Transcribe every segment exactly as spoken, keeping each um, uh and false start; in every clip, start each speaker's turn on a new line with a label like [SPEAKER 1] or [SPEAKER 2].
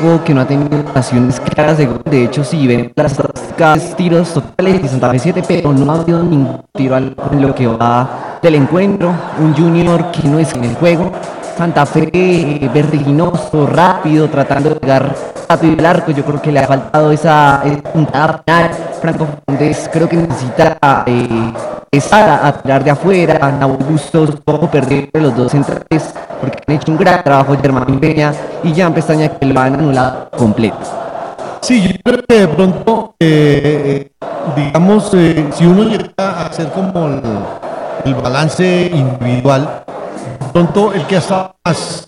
[SPEAKER 1] equipo que no ha tenido ocasiones claras de gol. De hecho, si ven las estadísticas, tiros totales de Santa Fe siete, pero no ha habido ningún tiro al, en lo que va del encuentro. Un Junior que no es en el juego. Santa Fe eh, vertiginoso, rápido, tratando de llegar rápido al arco. Yo creo que le ha faltado esa, esa puntada final. Franco Fernández creo que necesita eh, estar a, a tirar de afuera. Nahuel Bustos poco perdido de los dos centrales, porque han hecho un gran trabajo Germán Peña y Jan Pestaña, que lo han anulado completo.
[SPEAKER 2] Sí, yo creo que de pronto, eh, digamos, eh, si uno llega a hacer como el, el balance individual, de pronto el que ha estado más,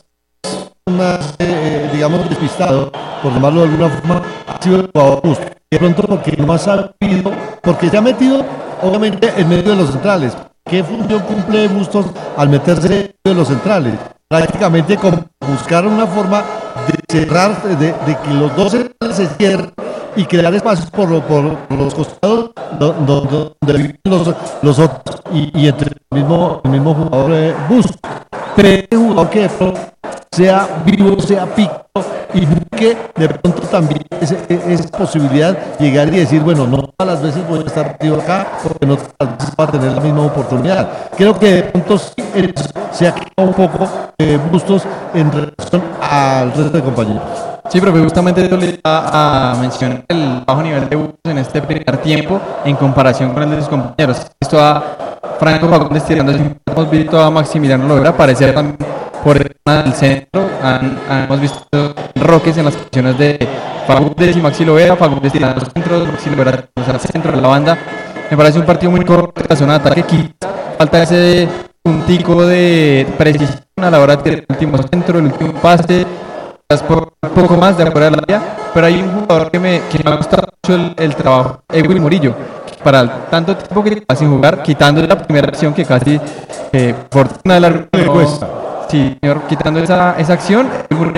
[SPEAKER 2] más eh, digamos, despistado, por llamarlo de alguna forma, ha sido el jugador Justo. De pronto porque no ha sabido, porque se ha metido, obviamente, en medio de los centrales. ¿Qué función cumple Bustos al meterse en medio de los centrales? Prácticamente como buscar una forma de cerrar, de, de que los dos centrales se cierren y crear espacios por, por, por los costados donde viven los, los otros y, y entre el mismo, el mismo jugador eh, Bustos. Pero un jugador que de pronto sea vivo, sea pico y que de pronto también esa, esa posibilidad llegar y decir, bueno, no todas las veces voy a estar metido acá porque no todas las veces va a tener la misma oportunidad. Creo que de pronto sí se ha quedado un poco eh, Bustos en relación al resto de compañeros.
[SPEAKER 3] Sí, pero justamente yo le iba a mencionar el bajo nivel de Bustos en este primer tiempo en comparación con el de sus compañeros. Esto a Franco Fagundes tirando, hemos visto a Maximiliano Lovera aparecer también por el centro. Han, han, hemos visto roques en las posiciones de Fagundes y Maxi Lovera, Fagundes tirando los centros, Maxi Lovera al centro de la banda. Me parece un partido muy corto en la zona de ataque. Falta ese puntico de precisión a la hora del último centro, el último pase, por un poco más de afuera del área. Pero hay un jugador que me, que me ha gustado mucho el, el trabajo, Edwin Murillo, para el tanto tiempo que lleva sin jugar, quitando la primera acción que casi eh, por una de las
[SPEAKER 2] le cuesta.
[SPEAKER 3] Sí, señor, quitando esa, esa acción,